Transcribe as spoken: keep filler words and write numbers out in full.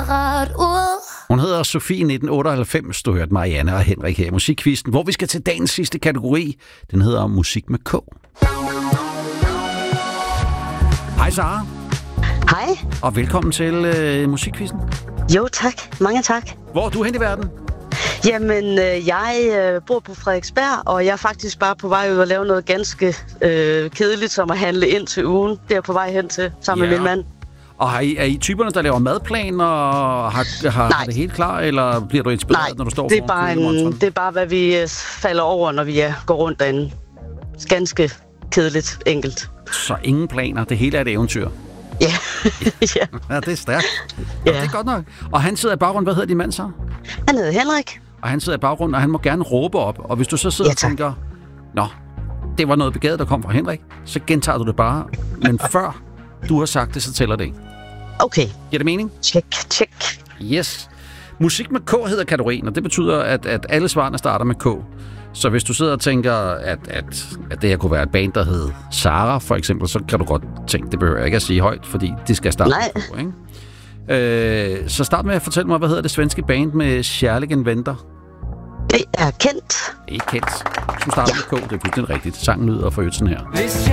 rart ud. Hun hedder Sofie nitten otteoghalvfems. Du hørte Marianne og Henrik her i Musikkvisten, hvor vi skal til dagens sidste kategori. Den hedder Musik med K. Hej Sara. Hej. Og velkommen til øh, Musikkvisten. Jo tak, mange tak. Hvor er du hen i verden? Jamen, øh, jeg øh, bor på Frederiksberg, og jeg er faktisk bare på vej ud og lave noget ganske øh, kedeligt, som at handle ind til ugen. Det er jeg på vej hen til, sammen Ja. med min mand. Og er I, er I typerne, der laver madplaner og har, har, har det helt klar, eller bliver du inspireret, Nej, når du står det er, foran bare en, kølemonstren? det er bare, hvad vi øh, falder over, når vi er, går rundt derinde. Ganske kedeligt, enkelt. Så ingen planer, det hele er et eventyr. Ja. ja. Ja, det er stærkt. Ja. Det er godt nok. Og han sidder i baggrunden, hvad hedder din mand så? Han hedder Henrik. Og han sidder i baggrunden, og han må gerne råbe op. Og hvis du så sidder Ja, og tænker, nå, det var noget begavet, der kom fra Henrik, så gentager du det bare. Men før du har sagt det, så tæller det ikke. Okay. Giver det mening? Tjek, tjek. Yes. Musik med K hedder kategorien, og det betyder, at, at alle svarene starter med K. Så hvis du sidder og tænker, at, at, at det her kunne være et band, der hed Sara, for eksempel, så kan du godt tænke, det behøver jeg ikke at sige højt, fordi det skal starte Nej. med K, ikke? Øh, så start med at fortælle mig, hvad hedder det svenske band med Kärleken venter? Det er kendt. Ikke kendt. Du starter med K, det er fuldstændig rigtigt. Sangen lyder for sådan her.